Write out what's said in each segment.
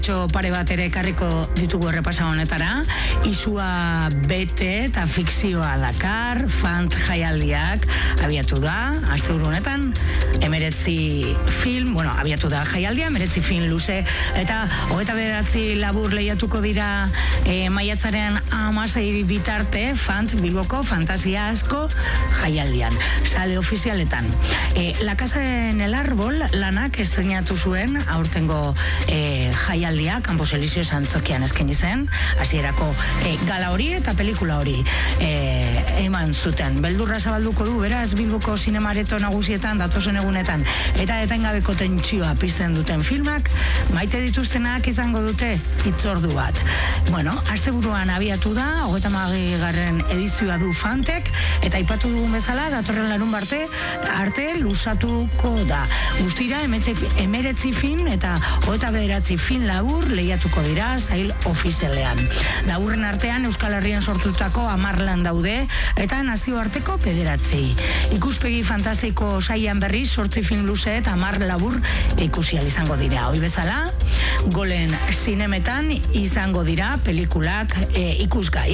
Pare bat ere ekarriko ditugu errepasa honetara, izua bete eta fikzioa dakar, fant jaialdiak abiatu da, asteburu honetan, 19 film, abiatu da jaialdia, 19 film luze, eta 29 labur lehiatuko dira maiatzaren 16 bitarte, fant Bilboko fantasia asko jaialdian, sale ofizialetan. La Casa en el Árbol lanak estrenatu zuen aurtengo jaialdia, Campos Elíseos antzokian eskaini zen, hasierako gala hori eta pelikula hori eman zuten. Beldurra zabalduko du, beraz, Bilboko zinemareto nagusietan datozen egunetan, eta etengabeko tentsioa pizten duten filmak, maite dituztenak izango dute hitzordu bat. Asteburuan abiatu da, 30. edizioa du fantek, eta aipatu dugun bezala, datorren larun arte luzatuko da. Guztira, 19 film eta 29 film labur lehiatuko dira zail ofizialean. Laburren artean Euskal Herrian sortutako 10 lan daude eta nazioarteko 9. Ikuspegi fantastiko saian berriz 8 film luze eta 10 labur ikusi ahal izango dira. Hoi bezala, Golen zinemetan izango dira pelikulak ikusgai.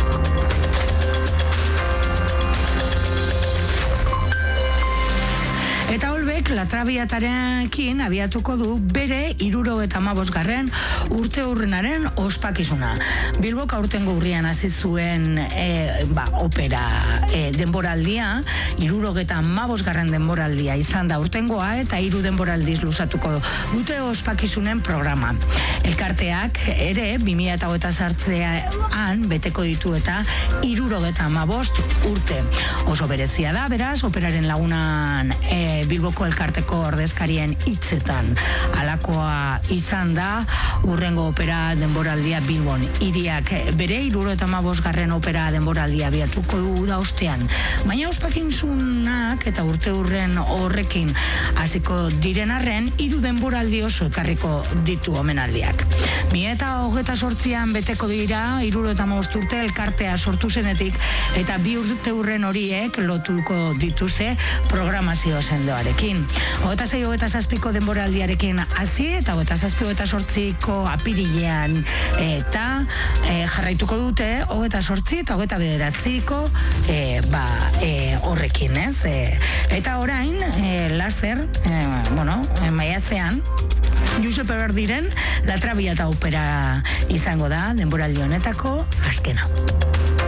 Eta Olbek Latrabiatarekin abiatuko du bere 75. urte hurrenaren ospakizuna. Bilbok aurtengo urrian hasi zuen opera denboraldia, 75. denboraldia izan da aurtengoa eta 3 denboraldiz luzatuko dute ospakizunen programa. Elkarteak ere 2028an beteko ditu eta 75 urte. Oso berezia da, beraz, operaren lagunan Bilboko elkarteko ordezkarien hitzetan. Alakoa izan da, urrengo opera denboraldia Bilbon. Hiriak bere 75. opera denboraldia abiatuko du da ostean. Baina ospakizunak eta urte hurren horrekin hasiko diren arren, 3 denboraldi oso ekarriko ditu omenaldiak. 2028an beteko dira 75 urte elkartea sortu zenetik eta 2 urte hurren horiek lotuko dituzte programazio sendoarekin. 26-27ko denboraldiarekin hasi eta 27-28ko apirilean eta jarraituko dute 28 eta 29ko horrekin, ez? Eta orain, laster, maiatzean, Giuseppe Verdiren La Traviata opera izango da denboraldi honetako azkena.